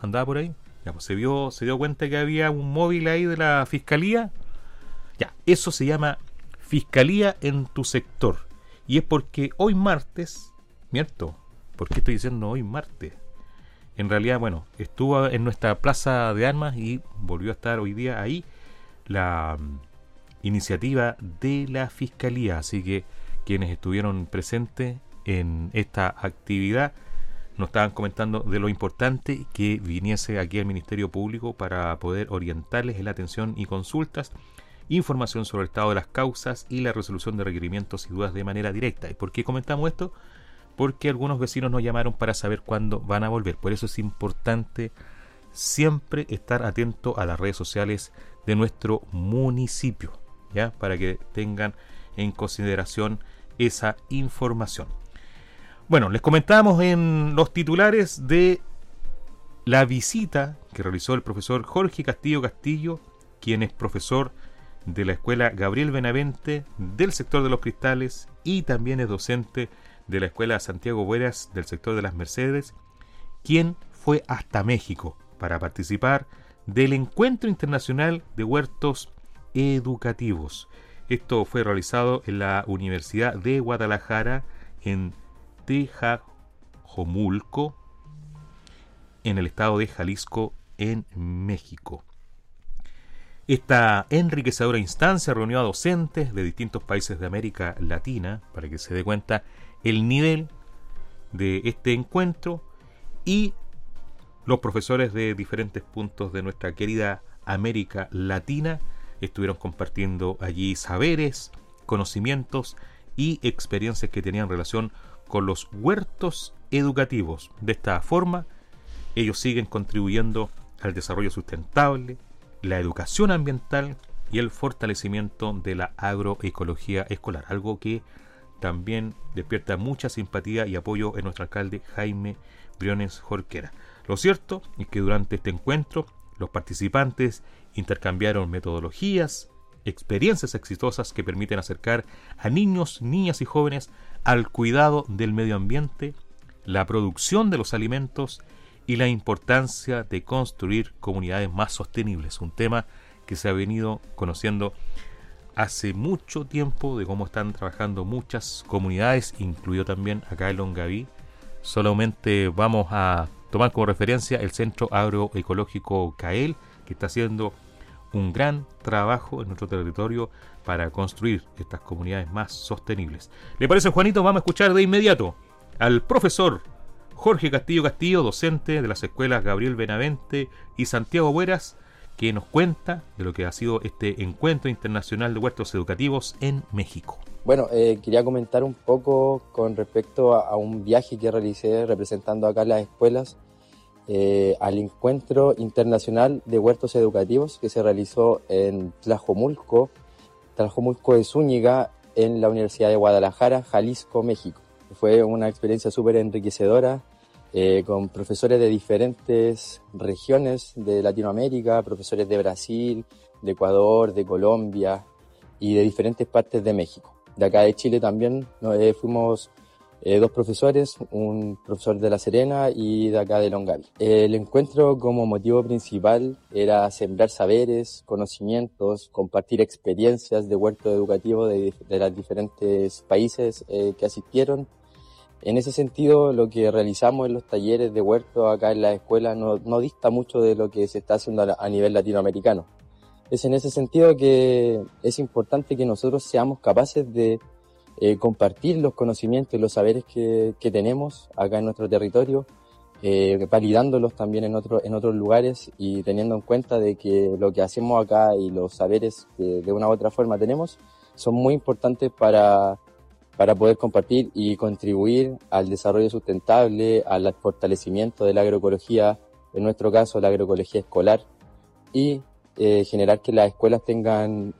andaba por ahí. Ya, pues se dio cuenta que había un móvil ahí de la fiscalía. Ya, eso se llama fiscalía en tu sector. Y es porque hoy martes, ¿cierto? ¿Por qué estoy diciendo hoy martes? En realidad, bueno, estuvo en nuestra plaza de armas y volvió a estar hoy día ahí la iniciativa de la fiscalía. Así que quienes estuvieron presentes en esta actividad nos estaban comentando de lo importante que viniese aquí al Ministerio Público para poder orientarles en la atención y consultas, información sobre el estado de las causas y la resolución de requerimientos y dudas de manera directa. ¿Y por qué comentamos esto? Porque algunos vecinos nos llamaron para saber cuándo van a volver. Por eso es importante siempre estar atento a las redes sociales de nuestro municipio, ¿ya? Para que tengan en consideración esa información. Bueno, les comentábamos en los titulares de la visita que realizó el profesor Jorge Castillo, quien es profesor de la escuela Gabriel Benavente del sector de Los Cristales y también es docente de la escuela Santiago Bueras del sector de Las Mercedes, quien fue hasta México para participar del Encuentro Internacional de Huertos Educativos. Esto fue realizado en la Universidad de Guadalajara en Tejajomulco, en el estado de Jalisco, en México. Esta enriquecedora instancia reunió a docentes de distintos países de América Latina para que se dé cuenta el nivel de este encuentro, y los profesores de diferentes puntos de nuestra querida América Latina estuvieron compartiendo allí saberes, conocimientos y experiencias que tenían relación con los huertos educativos. De esta forma, ellos siguen contribuyendo al desarrollo sustentable, la educación ambiental y el fortalecimiento de la agroecología escolar, algo que también despierta mucha simpatía y apoyo en nuestro alcalde Jaime Briones Jorquera. Lo cierto es que durante este encuentro los participantes intercambiaron metodologías, experiencias exitosas que permiten acercar a niños, niñas y jóvenes al cuidado del medio ambiente, la producción de los alimentos y la importancia de construir comunidades más sostenibles, un tema que se ha venido conociendo hace mucho tiempo, de cómo están trabajando muchas comunidades, incluido también acá en Longaví. Solamente vamos a tomar como referencia el Centro Agroecológico CAEL, que está haciendo un gran trabajo en nuestro territorio para construir estas comunidades más sostenibles. ¿Le parece, Juanito? Vamos a escuchar de inmediato al profesor Jorge Castillo, docente de las escuelas Gabriel Benavente y Santiago Bueras, que nos cuenta de lo que ha sido este Encuentro Internacional de Huertos Educativos en México. Bueno, quería comentar un poco con respecto a un viaje que realicé representando acá las escuelas al Encuentro Internacional de Huertos Educativos que se realizó en Tlajomulco de Zúñiga, en la Universidad de Guadalajara, Jalisco, México. Fue una experiencia súper enriquecedora, con profesores de diferentes regiones de Latinoamérica, profesores de Brasil, de Ecuador, de Colombia y de diferentes partes de México. De acá de Chile también fuimos dos profesores, un profesor de La Serena y de acá de Longaví. El encuentro como motivo principal era sembrar saberes, conocimientos, compartir experiencias de huerto educativo de los diferentes países que asistieron. En ese sentido, lo que realizamos en los talleres de huerto acá en la escuela no dista mucho de lo que se está haciendo a nivel latinoamericano. Es en ese sentido que es importante que nosotros seamos capaces de compartir los conocimientos y los saberes que tenemos acá en nuestro territorio, validándolos también en otros lugares y teniendo en cuenta de que lo que hacemos acá y los saberes que de una u otra forma tenemos son muy importantes para poder compartir y contribuir al desarrollo sustentable, al fortalecimiento de la agroecología, en nuestro caso la agroecología escolar, y generar que las escuelas tengan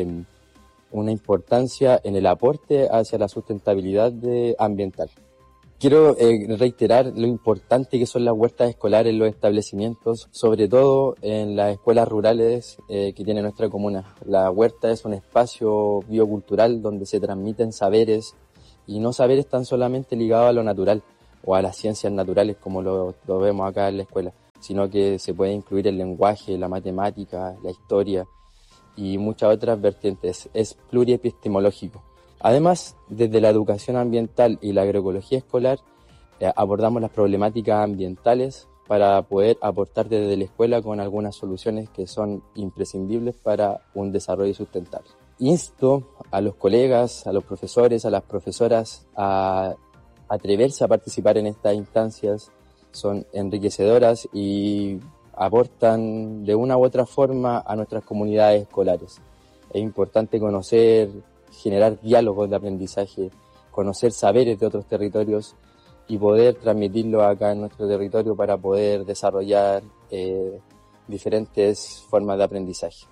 una importancia en el aporte hacia la sustentabilidad ambiental. Quiero reiterar lo importante que son las huertas escolares en los establecimientos, sobre todo en las escuelas rurales que tiene nuestra comuna. La huerta es un espacio biocultural donde se transmiten saberes, y no saberes tan solamente ligados a lo natural o a las ciencias naturales como lo vemos acá en la escuela, sino que se puede incluir el lenguaje, la matemática, la historia y muchas otras vertientes. Es pluriepistemológico. Además, desde la educación ambiental y la agroecología escolar, abordamos las problemáticas ambientales para poder aportar desde la escuela con algunas soluciones que son imprescindibles para un desarrollo sustentable. Insto a los colegas, a los profesores, a las profesoras a atreverse a participar en estas instancias. Son enriquecedoras y aportan de una u otra forma a nuestras comunidades escolares. Es importante conocer, generar diálogos de aprendizaje, conocer saberes de otros territorios y poder transmitirlo acá en nuestro territorio para poder desarrollar diferentes formas de aprendizaje.